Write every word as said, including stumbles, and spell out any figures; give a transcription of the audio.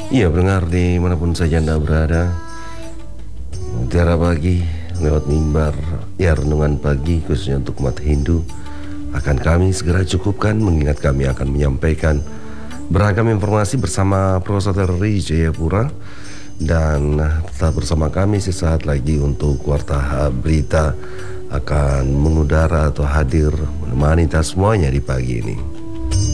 Iya, pendengar dimanapun saja Anda berada, Mutiara Pagi lewat mimbar ya renungan pagi khususnya untuk umat Hindu akan kami segera cukupkan, mengingat kami akan menyampaikan beragam informasi bersama Profesor dari Jayapura. Dan tetap bersama kami sesaat lagi untuk Warta Berita akan mengudara atau hadir menemani kita semuanya di pagi ini.